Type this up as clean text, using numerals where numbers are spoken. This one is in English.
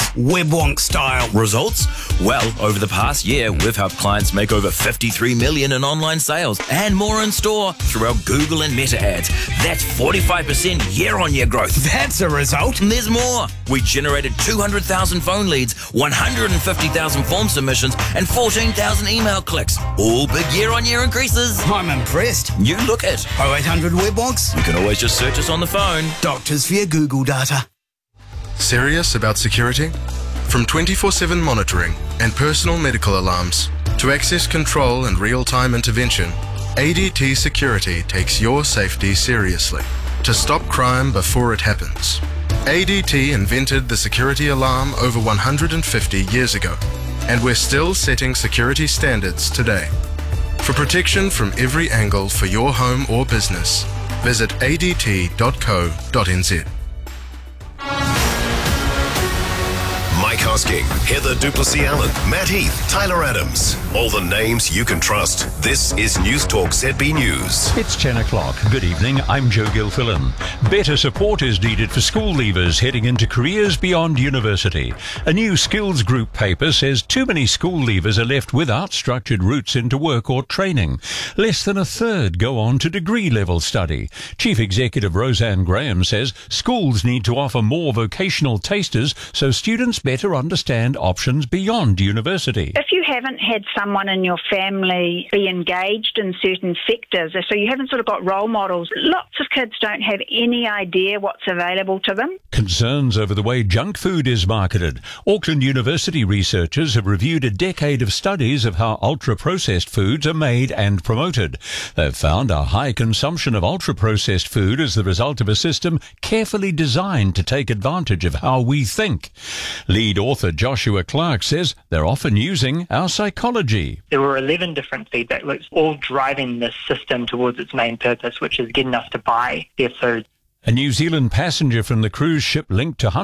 WebWonk style. Results? Well, over the past year, we've helped clients make over 53 million in online sales and more in store through our Google and Meta ads. That's 45% year-on-year growth. That's a result. And there's more. We generated 200,000 phone leads, 150,000 form submissions, and 14,000 email clicks. All big year-on-year increases. I'm impressed. You look it. 0800 WebWonks. You can always just search us on the phone. Doctors via Google data. Serious about security? From 24/7 monitoring and personal medical alarms to access control and real-time intervention, ADT Security takes your safety seriously to stop crime before it happens. ADT invented the security alarm over 150 years ago, and we're still setting security standards today. For protection from every angle for your home or business, visit adt.co.nz. Mike Hosking, Heather Duplessis-Allen, Matt Heath, Tyler Adams. All the names you can trust. This is News Talk ZB News. It's 10 o'clock. Good evening. I'm Joe Gilfillan. Better support is needed for school leavers heading into careers beyond university. A new skills group paper says too many school leavers are left without structured routes into work or training. Less than a third go on to degree-level study. Chief Executive Roseanne Graham says schools need to offer more vocational tasters so students better understand options beyond university. If you haven't had someone in your family be engaged in certain sectors, so you haven't sort of got role models, lots of kids don't have any idea what's available to them. Concerns over the way junk food is marketed. Auckland University researchers have reviewed a decade of studies of how ultra-processed foods are made and promoted. They've found a high consumption of ultra-processed food as the result of a system carefully designed to take advantage of how we think. Lead author Joshua Clark says they're often using our psychology. There were 11 different feedback loops, all driving this system towards its main purpose, which is getting us to buy their food. A New Zealand passenger from the cruise ship linked to